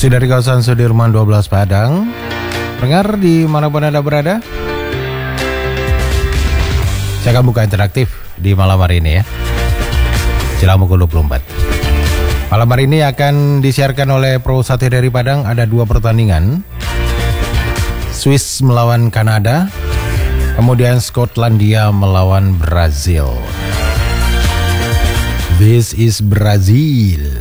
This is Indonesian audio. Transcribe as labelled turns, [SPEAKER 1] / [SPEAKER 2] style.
[SPEAKER 1] Sudah di kawasan Sudirman 12 Padang. Dengar di manapun Anda berada. Saya akan buka interaktif di malam hari ini ya. Jelang pukul 24. Malam hari ini akan disiarkan oleh Pro 1 dari Padang. Ada 2 pertandingan. Swiss melawan Kanada. Kemudian Skotlandia melawan Brazil. This is Brazil.